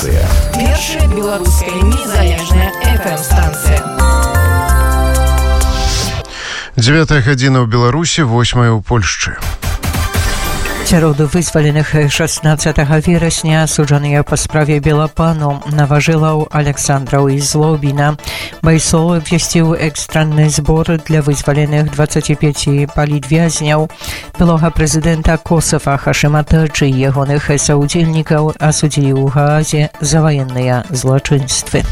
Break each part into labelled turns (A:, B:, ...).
A: Рацыя.
B: Першая беларуская незалежная FM-станція.
C: 9 гадзіна ў Беларусі, 8 ў Польшчы.
D: Сярод вызваленых 16 верасня асуджаныя па справе Белапану Наважылаў, Александраў і Злобіна. Байсол абвясціў экстраны збор для вызваленых 25 палітвязняў. Былога прэзідэнта Косава Хашыма Таджы і ягоных саўдзельнікаў асудзілі ў Гаазе за ваенныя злачынствы.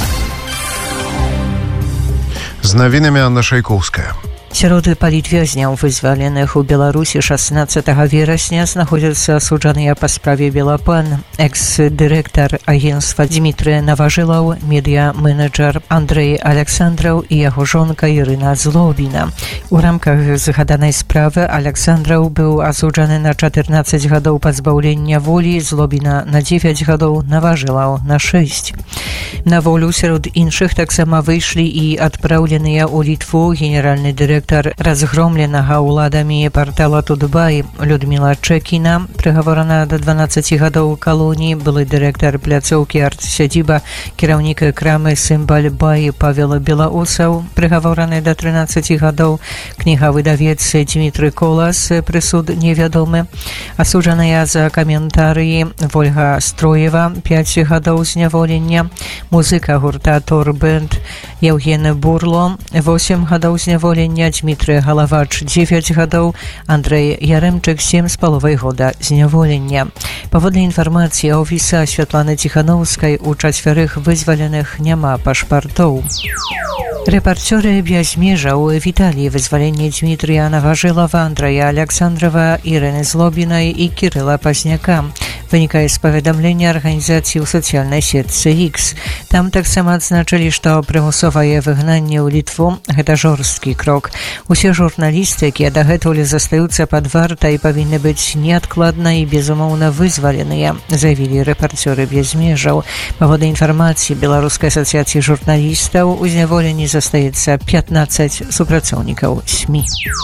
C: З навінамі Анна Шайкоўская.
D: Сярод палітвязняў, вызваленых у Беларусі 16 верасня, знаходзяцца асуджаныя па справе Белапан, экс-дырэктар агенцтва Дмітрый Наважылаў, медыа-менеджер Андрэй Александраў і яго жонка Ірына Злобіна. У рамках згаданай справы Александраў быў асуджаны на 14 гадоў пазбаўлення волі, Злобіна на 9 гадоў, Наважылаў на 6. На волю сярод іншых таксама выйшлі і адпраўленыя ў Літву генеральны дырэктар разгромленага ўладамі партала Тутбай Людміла Чэкіна, прыгаворана да 12 гадоў калоніі, былы дырэктар пляцоўкі арт-сядзіба, кіраўнік крамы Сімбаль-Бай Павел Белаусаў, прыгавораны да 13 гадоў, кнігавыдавец Дмітрый Колас, прысуд невядомы, асуджаная за каментарыі Вольга Строева, 5 гадоў зняволення, музыка гурта Торбэнд Яўген Бурло, 8 гадоў зняволення, Дмітрый Галавач 9 гадоў, Андрэй Ярэмчык 7,5 года зняволення. Паводле інфармацыі офіса Святланы Ціхановскай, у чацвярых вызваленых няма пашпартоў. Рэпарцёры без межаў віталі вызваленне Дмітрыя Наважылава, Андрэя Александрова, Ірыны Злобінай і Кірыла Пазняка. Вынікае з паведамлення арганізацыі ў сацыяльнай сетцы X. Там таксама адзначылі, што прымусовае выгнанне ў Літву – гэта жорсткі крок. Усе журналісты, якія дагэтуль застаюцца пад вартай, павінны быць неадкладна і безумоўна вызваленыя, заявілі рэпарцёры без межаў. Паводле інфармацыі Беларускай асацыяцыі журналістаў, у зняволенні застаецца 15 супрацоўнікаў СМІ.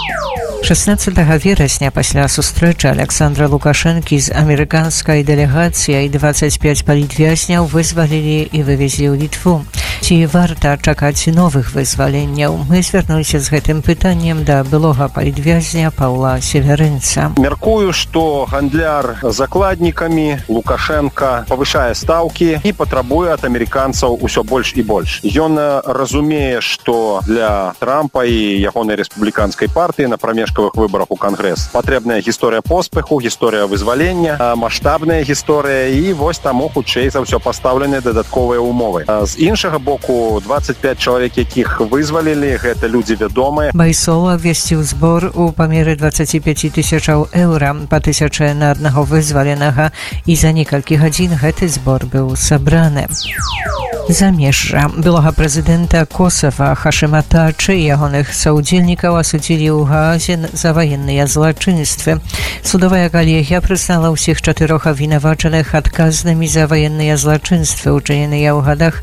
D: 16 верасня пасля сустрэчы Александра Лукашэнкі з амерыканскай дэлегацыяй 25 палітвязняў вызвалілі і вывезлі ў Літву. Ці варта чакаць новых вызваленняў? Мы звярнуліся з гэтым пытаннем да былога палітвязня Паўла Северынца.
E: Мяркую, што гандляр закладнікамі Лукашенко павышае стаўкі і патрабуе ад амерыканцаў усё больш і больш. Ён разумее, што для Трампа і ягонай рэспубліканскай партыі на прамежкавых выбарах у Кангрэс патрэбная гісторыя поспеху, гісторыя вызвалення, маштабная гісторыя, і вось таму хутчэй за ўсё пастаўленыя дадатковыя умовы. З іншага боку, 25 чалавек, якіх вызвалілі, гэта людзі вядомыя.
D: Байсол абвясціў збор у памеры 25 тысячаў еўра, па 1000 на аднаго вызваленага, і за некалькі гадзін гэты збор быў сабраны. Замежжа. Былога прэзідэнта Косава Хашыма Таджы і ягоных саўдзельнікаў асудзілі ў Гаазе за ваенныя злачынствы. Судовая калегія прызнала ўсіх 4 абвінавачаных адказнымі за ваенныя злачынствы, учыненыя ў гадах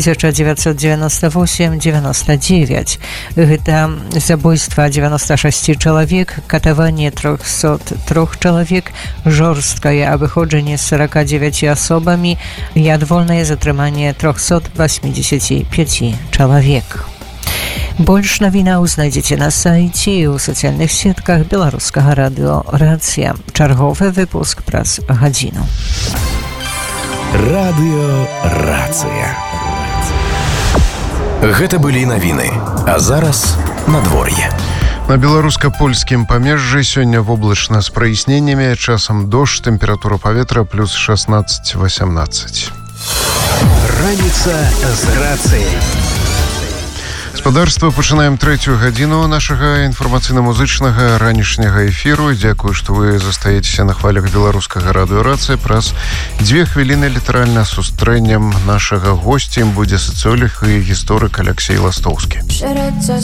D: 1998-99. Гэта забойства 96 чалавек, катаванне 303 чалавек, жорсткае абыходжанне з 49 асобамі і адвольнае затрыманне 385 чалавек. Больш навінаў знайдзеце на сайце і ў сацыяльных сетках беларускага радыё «Рацыя». Чарговы выпуск праз гадзіну.
A: Радыё «Рацыя». Гэта былі навіны. А зараз надвор'е.
C: На беларуска-польскім памежжы сёння воблачна з праясненнямі, часам дождж, тэмпература паветра плюс 16-18.
A: Раніца з рацыяй.
C: Гаспадарства, пачынаем 3-ю гадзіну нашага інфармацыйна-музычнага ранішняга эфіру. Дзякую, што вы застаецеся на хвалях беларускага радыё «Рацыя». Праз 2 хвіліны літаральна сустрэнем нашага госця. Ім будзе сацыёлог і гісторык Алексей Ластоўскі.